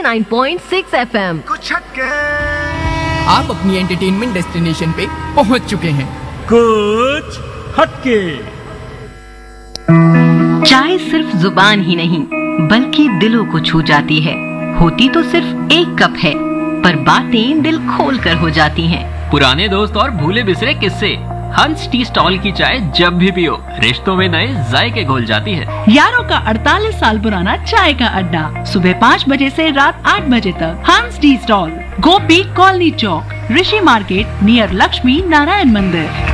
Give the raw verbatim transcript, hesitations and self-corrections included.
Nine point six F M. कुछ हटके। आप अपनी एंटरटेनमेंट डेस्टिनेशन पे पहुंच चुके हैं। कुछ हटके। चाय सिर्फ जुबान ही नहीं बल्कि दिलों को छू जाती है। होती तो सिर्फ एक कप है पर बातें दिल खोल कर हो जाती हैं। पुराने दोस्त और भूले बिसरे किस्से, हंस टी स्टॉल की चाय जब भी पियो रिश्तों में नए जायके घोल जाती है। यारों का अड़तालीस साल पुराना चाय का अड्डा, सुबह पाँच बजे से रात आठ बजे तक। हंस टी स्टॉल, गोपी कॉलोनी चौक, ऋषि मार्केट नियर लक्ष्मी नारायण मंदिर।